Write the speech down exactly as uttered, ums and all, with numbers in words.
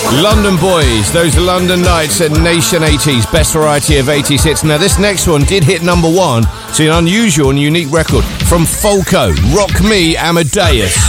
London Boys, those London nights at Nation eighties, best variety of eighties hits. Now this next one did hit number one, so an unusual and unique record from Falco, Rock Me Amadeus.